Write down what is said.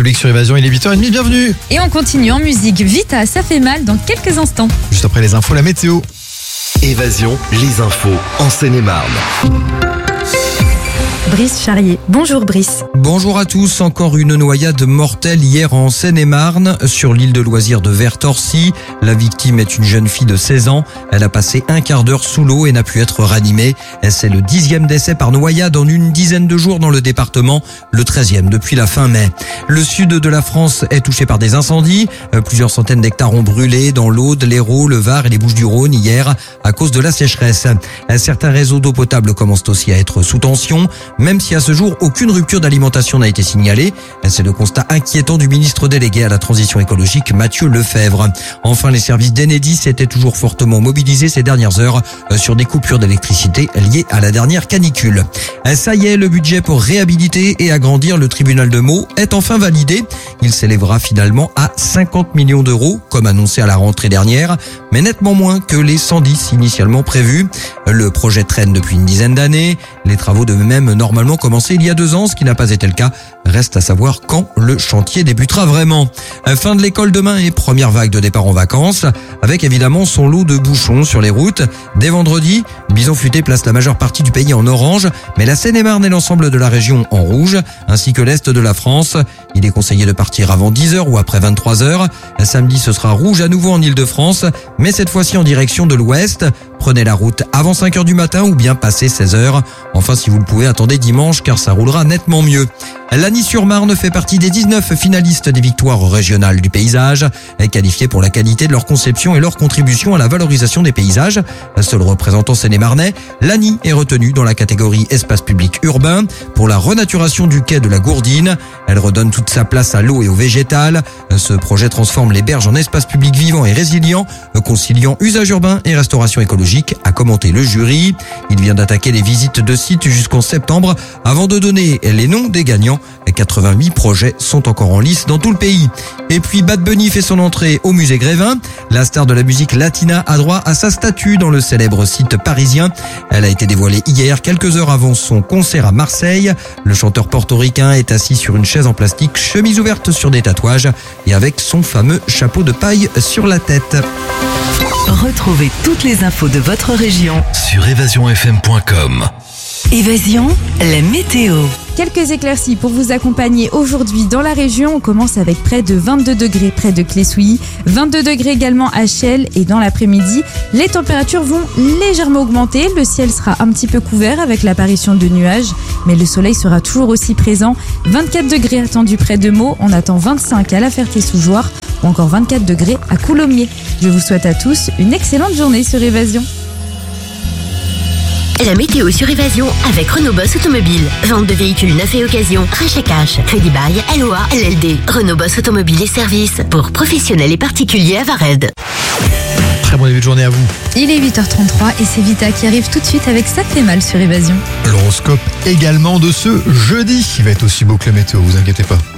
public sur Évasion, il est 8h30, bienvenue. Et on continue en musique. Vita, ça fait mal dans quelques instants. Juste après les infos, la météo. Évasion, les infos en Seine-et-Marne. Brice Charrier. Bonjour Brice. Bonjour à tous. Encore une noyade mortelle hier en Seine-et-Marne, sur l'île de loisirs de Vertorcy. La victime est une jeune fille de 16 ans. Elle a passé un quart d'heure sous l'eau et n'a pu être ranimée. C'est le 10e décès par noyade en une dizaine de jours dans le département, le 13e depuis la fin mai. Le sud de la France est touché par des incendies. Plusieurs centaines d'hectares ont brûlé dans l'Aude, l'Hérault, le Var et les Bouches-du-Rhône hier à cause de la sécheresse. Certains réseaux d'eau potable commencent aussi à être sous tension. Même si à ce jour, aucune rupture d'alimentation n'a été signalée. C'est le constat inquiétant du ministre délégué à la transition écologique, Mathieu Lefebvre. Enfin, les services d'Enedis étaient toujours fortement mobilisés ces dernières heures sur des coupures d'électricité liées à la dernière canicule. Ça y est, le budget pour réhabiliter et agrandir le tribunal de Meaux est enfin validé. Il s'élèvera finalement à 50 millions d'euros, comme annoncé à la rentrée dernière, mais nettement moins que les 110 initialement prévus. Le projet traîne depuis une dizaine d'années. Les travaux devaient même normalement commencé il y a 2 ans, ce qui n'a pas été le cas. Reste à savoir quand le chantier débutera vraiment. Fin de l'école demain et première vague de départ en vacances, avec évidemment son lot de bouchons sur les routes. Dès vendredi, Bison Futé place la majeure partie du pays en orange, mais la Seine-et-Marne et l'ensemble de la région en rouge, ainsi que l'est de la France. Il est conseillé de partir avant 10h ou après 23h. Samedi, ce sera rouge à nouveau en Ile-de-France, mais cette fois-ci en direction de l'ouest. Prenez la route avant 5h du matin ou bien passé 16h. Enfin, si vous le pouvez, attendez dimanche car ça roulera nettement mieux. Lagny-sur-Marne fait partie des 19 finalistes des victoires régionales du paysage, qualifiés pour la qualité de leur conception et leur contribution à la valorisation des paysages. Seul représentant seine-et-marnais, Lagny est retenu dans la catégorie espace public urbain pour la renaturation du quai de la Gourdine. Elle redonne toute sa place à l'eau et au végétal. Ce projet transforme les berges en espace public vivant et résilient, conciliant usage urbain et restauration écologique, a commenté le jury. Il vient d'attaquer les visites de sites jusqu'en septembre avant de donner les noms des gagnants. 88 projets sont encore en lice dans tout le pays. Et puis Bad Bunny fait son entrée au musée Grévin. La star de la musique latina a droit à sa statue dans le célèbre site parisien. Elle a été dévoilée hier, quelques heures avant son concert à Marseille. Le chanteur portoricain est assis sur une chaise en plastique, chemise ouverte sur des tatouages et avec son fameux chapeau de paille sur la tête. Retrouvez toutes les infos de votre région Sur évasionfm.com. Évasion, la météo. Quelques éclaircies pour vous accompagner aujourd'hui dans la région. On commence avec près de 22 degrés près de Clessouilly, 22 degrés également à Chelles et dans l'après-midi, les températures vont légèrement augmenter. Le ciel sera un petit peu couvert avec l'apparition de nuages, mais le soleil sera toujours aussi présent. 24 degrés attendus près de Meaux, on attend 25 à La Ferté-sous-Jouarre ou encore 24 degrés à Coulommiers. Je vous souhaite à tous une excellente journée sur Évasion. La météo sur Évasion avec Renault Boss Automobile. Vente de véhicules neufs et occasion, rachat cash, crédit bail, LOA, LLD. Renault Boss Automobile et services pour professionnels et particuliers à Vared. Très bon début de journée à vous. Il est 8h33 et c'est Vita qui arrive tout de suite avec Ça fait mal sur Évasion. L'horoscope également de ce jeudi. Il va être aussi beau que la météo, vous inquiétez pas.